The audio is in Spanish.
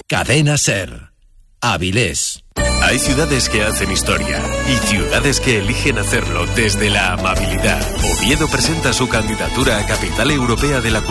Cadena SER. Avilés. Hay ciudades que hacen historia y ciudades que eligen hacerlo desde la amabilidad. Oviedo presenta su candidatura a Capital Europea de la Cultura.